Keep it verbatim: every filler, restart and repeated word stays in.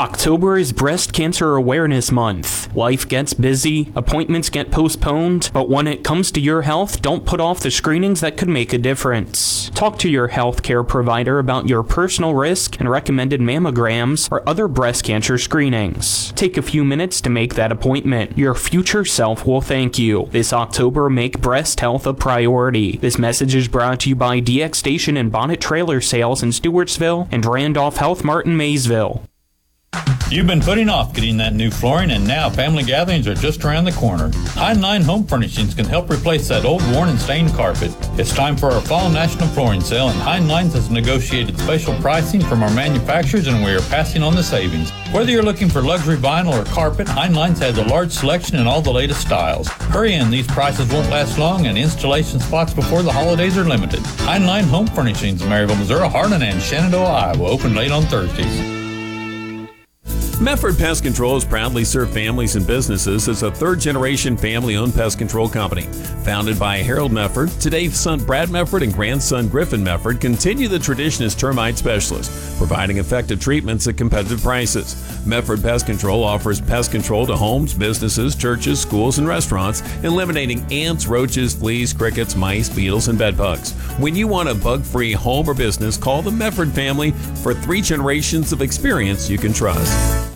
October is Breast Cancer Awareness Month. Life gets busy, appointments get postponed, but when it comes to your health, don't put off the screenings that could make a difference. Talk to your healthcare provider about your personal risk and recommended mammograms or other breast cancer screenings. Take a few minutes to make that appointment. Your future self will thank you. This October, make breast health a priority. This message is brought to you by D X Station and Bonnet Trailer Sales in Stewartsville and Randolph Health Mart in Maysville. You've been putting off getting that new flooring, and now family gatherings are just around the corner. Heinlein Home Furnishings can help replace that old, worn, and stained carpet. It's time for our Fall National Flooring Sale, and Heinlein has negotiated special pricing from our manufacturers, and we are passing on the savings. Whether you're looking for luxury vinyl or carpet, Heinlein has a large selection and all the latest styles. Hurry in, these prices won't last long, and installation spots before the holidays are limited. Heinlein Home Furnishings, Maryville, Missouri, Harlan, and Shenandoah, Iowa, open late on Thursdays. Mefford Pest Control has proudly served families and businesses as a third-generation family-owned pest control company. Founded by Harold Mefford, today son Brad Mefford and grandson Griffin Mefford continue the tradition as termite specialists, providing effective treatments at competitive prices. Mefford Pest Control offers pest control to homes, businesses, churches, schools, and restaurants, eliminating ants, roaches, fleas, crickets, mice, beetles, and bed bugs. When you want a bug-free home or business, call the Mefford family for three generations of experience you can trust.